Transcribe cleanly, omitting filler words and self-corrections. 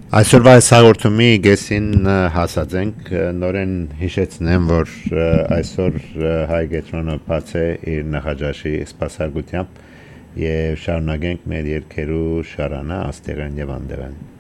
Այսօրվա այս հաղորդումի գեսին հասած ենք նորեն հիշեցնեմ, որ այսօր հայ գետրոնը բաց է իր նախաճաշի սպասարկությամբ եւ շարունակենք մեր երկերու շարանը աստեղեն եւ անդեղեն